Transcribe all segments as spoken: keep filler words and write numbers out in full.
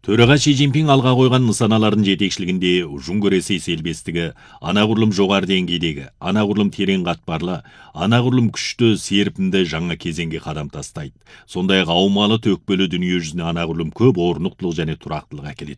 Төраға Ши Цзиньпин алға қойған нысаналардың жетекшілігінде Жұңго-Ресей сербестігі анағұрлым жоғары деңгейдегі, анағұрлым терең қатпарлы, анағұрлым күшті серпінді жаңа кезеңге қадам тастайды. Сондай-ақ аумалы төкпелі дүние жүзіне анағұрлым көп орнықтылық және тұрақтылық әкеледі.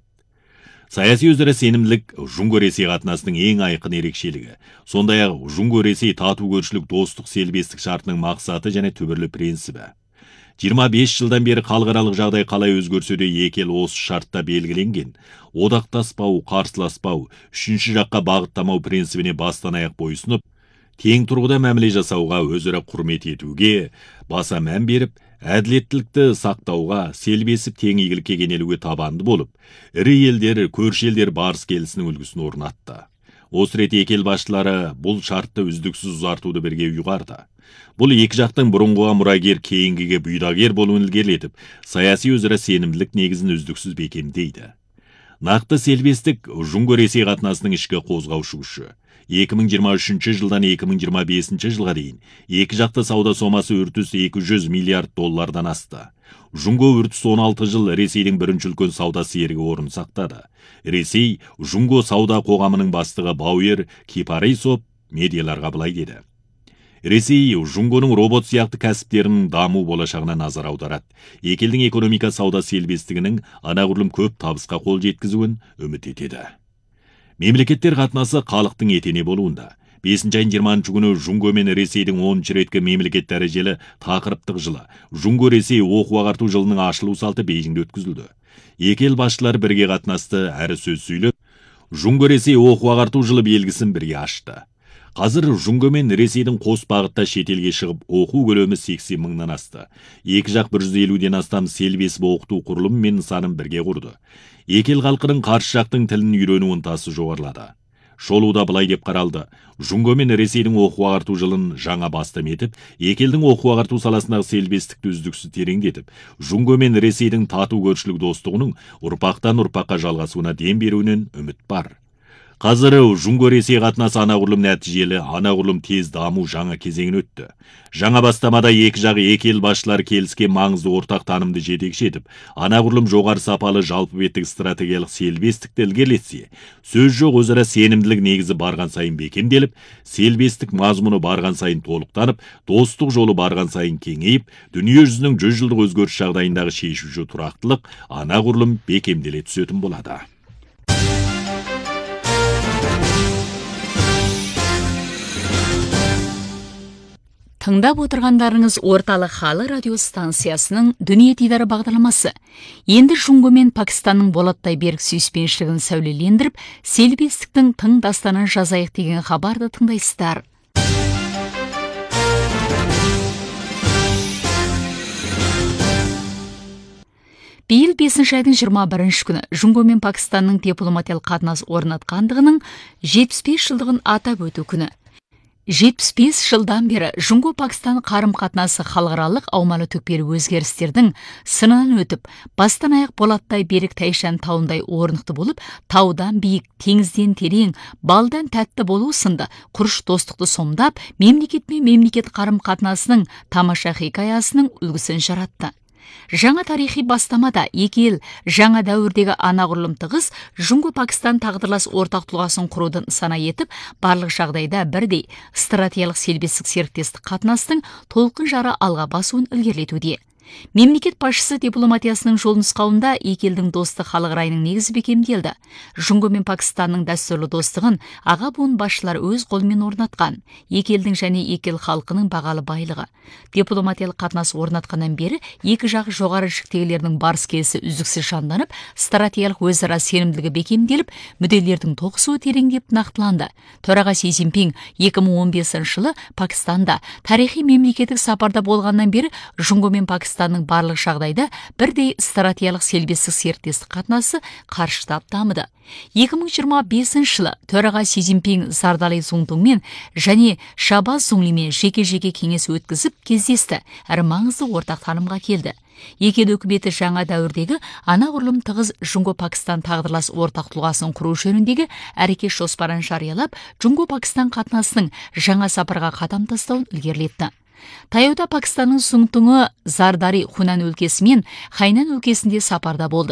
Саяси өзара сенімділік Жұңго-Ресей қатынасының ең айқын ерекшелігі. Сондай-ақ Жұңго-Ресей тату көршілік достық сербестік шартының мақсаты және түбірлі принципі. жиырма бес жылдан бері халықаралық жағдай қалай өзгерсе де екі ел осы шартта белгіленген одақтаспау, қарсыласпау, үшінші жаққа бағыттамау принцибіне бастан аяқ бойұсынып, тең тұрғыда мәміле жасауға, өзара құрмет етуге баса мән беріп, әділеттілікті сақтауға, селбесіп тең игілікке кенелуге табанды болып, ірі елдер, көрші елдер барыс келісінің үлгісін орнатты. Осы рет екі ел басшылары бұл шартты үздіксіз ұзартуды бірге ұйғарды. Бұл екі жақтың бұрынғыға мұрагер, кейінгіге бұйдагер болуын ілгерілетіп, саяси өзара сенімділік негізін үздіксіз бекемдейді. Нақты сербестік Жұңго-Ресей қатынасының ішкі қозғаушы күші. екі мың жиырма үшінші жылдан екі мың жиырма бесінші жылға дейін екі жақты сауда сомасы үртіс екі жүз миллиард доллардан асты. Жұңго үртіс он алты жыл Ресейдің бірінші үлкен сауда серігі орын сақтады. Ресей Жұңго сауда қоғамының бастығы Бауер Кипарисов медиаларға былай деді: Ресей Жұңгоның робот сияқты кәсіптерінің даму болашағына назар аударады. Екі елдің экономика сауда сербестігінің анағұрлым көп табысқа қол жеткізуін үміт етеді. Мемлекеттер қатынасы халықтың етене болуында. бесінші айын жиырмасыншы күні Жұңго мен Ресейдің оныншы реткі мемлекет дәрежелі тақырыптық жылы Жұңго-Ресей оқу-ағарту жылының ашылу салты Бейжіңде өткізілді. Екі ел басшылары бірге қатынасты, әрі сөз сөйлеп, Жұңго-Ресей оқу-ағарту жылы белгісін бірге ашты. Қазір Жұңго мен Ресейдің қос бағытта шетелге шығып, оқу көлемі сексен мыңнан асты. Екі жақ бір жүз елуден астам селбесіп оқыту құрылымы мен нысанын бірге құрды. Екі ел халқының қарсы жақтың тілін үйрену ынтасы жоғарылады. Шолуда былай деп қаралды: Жұңго мен Ресейдің оқу-ағарту жылын жаңа бастам етіп, екі елдің оқу-ағарту саласындағы селбестікті үздіксіз тереңдетіп, Жұңго мен Ресейдің тату көршілік достығының ұрпақтан ұрпаққа жалғасуына дем беруінен үміт бар. Қазір Жұңго-Ресей қатынасы анағұрлым нәтижелі, анағұрлым тез даму жаңа кезеңін өтті. Жаңа бастамада екі жағы екі ел басшылары келіскен маңызды ортақ танымды жетекші етіп, анағұрлым жоғары сапалы жалпы беттік стратегиялық селбестікті ілгерілетсе, сөз жоқ өзара сенімділік негізі барған сайын бекемделіп, селбестік мазмұны барған сайын толықтанып, достық жолы барған сайын кеңейіп, дүние жүзінің жүз жылдық өзгеріс жағдайындағы шешуші тұрақтылық анағұрлым бекемделе түсетін болады. Тыңдап отырғандарыңыз орталық халық радио станциясының Дүние тидары бағдарламасы. Енді Жұңго мен Пакистанның болаттай берік сүйіспеншілігін сәулелендіріп, селбестіктің тың дастанын жазайық деген хабарды тыңдайсыздар. Биыл бесінші айдың жиырма бірінші күні Жұңго мен Пакистанның дипломатиялық қатынас орнатқандығының жетпіс бес жылдығын атап өту күні. жетпіс бес жылдан бері Жұңго-Пакистан қарым-қатынасы халықаралық аумалы төкпелі өзгерістердің сынынан өтіп, бастан аяқ болаттай берік Тайшан тауындай орнықты болып, таудан биік, теңізден терең, балдан тәтті болу сынды құрыш достықты сомдап, мемлекет пен мемлекет қарым-қатынасының тамаша хикаясының үлгісін жаратты. Жаңа тарихи бастамада екі ел жаңа дәуірдегі анағұрлым тығыз Жұңго-Пакистан тағдырлас ортақ тұлғасын құруды нысана етіп, барлық жағдайда бірдей стратегиялық селбестік серіктестік қатынастың толқын жары алға басуын ілгерілетуде. Мемлекет басшысы дипломатиясының жол нұсқауында екі елдің достық халық райының негізі бекемделді. Жұңго мен Пакистанның дәстүрлі достығын аға буын басшылар өз қолымен орнатқан. Екі елдің және екі ел халқының бағалы байлығы. Дипломатиялық қатынас орнатқаннан бері екі жақ жоғары жіктегілердің барыс келісі үздіксіз жанданып, стратегиялық өзара сенімділігі бекемделіп, мүдделердің тоғысуы тереңдеп нақтыланды. Төраға Си Цзиньпин екі мың он бесінші жылы Пакистанда тарихи мемлекеттік сапарда болғаннан бері Жұңго мен Пакистанның барлық жағдайда бірдей стратегиялық селбестік серіктестік қатынасы қарыштап дамыды. екі мың жиырма бесінші жылы төраға Си Цзиньпин Зардали Цзуңтунмен және Шабаз Зуңлимен жеке-жеке кеңес өткізіп кездесті, әрі маңызды ортақ танымға келді. Екі ел үкіметі жаңа дәуірдегі анағұрлым тығыз Жұңго-Пакистан тағдырлас ортақ тұлғасын құру жөніндегі әрекет жоспарын жариялап, Жұңго-Пакистан қатынасының жаңа сапарға қадам тастауын ілгерілетті. Таяуда Пакистанның Цзуңтуңы Зардари Хунан өлкесі мен Хайнан өлкесінде сапарда болды.